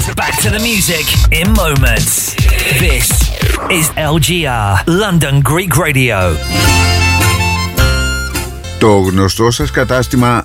Back to the music in moments. This is LGR, London Greek Radio. Το γνωστό σας κατάστημα